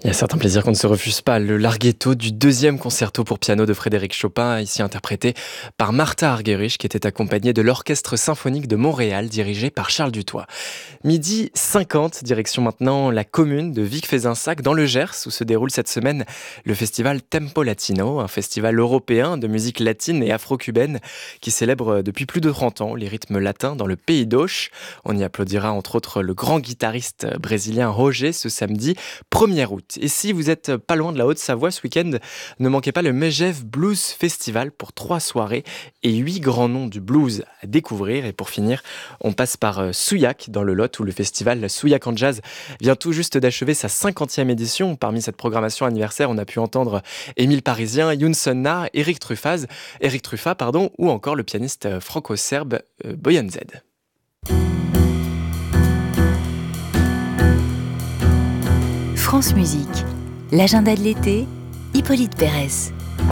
Il y a certains plaisirs qu'on ne se refuse pas. Le larghetto du deuxième concerto pour piano de Frédéric Chopin, ici interprété par Martha Argerich, qui était accompagnée de l'Orchestre symphonique de Montréal, dirigé par Charles Dutoit. 12h50, direction maintenant la commune de Vic-Fezensac, dans le Gers, où se déroule cette semaine le festival Tempo Latino, un festival européen de musique latine et afro-cubaine qui célèbre depuis plus de 30 ans les rythmes latins dans le pays d'Auch. On y applaudira entre autres le grand guitariste brésilien Roger ce samedi 1er août. Et si vous êtes pas loin de la Haute-Savoie ce week-end, ne manquez pas le Megève Blues Festival pour 3 soirées et 8 grands noms du blues à découvrir. Et pour finir, on passe par Souillac dans le Lot où le festival Souillac en Jazz vient tout juste d'achever sa 50e édition. Parmi cette programmation anniversaire, on a pu entendre Émile Parisien, Youn Sonna, Eric Truffat, ou encore le pianiste franco-serbe Boyan Z. France Musique, l'agenda de l'été, Hippolyte Pérez.